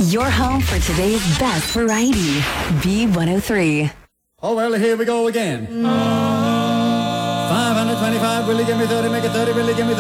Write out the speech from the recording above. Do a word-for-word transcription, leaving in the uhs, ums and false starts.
Your home for today's best variety. B one oh three. Oh, well, here we go again. five hundred twenty-five, will you give me thirty, make it thirty, will you give me thirty?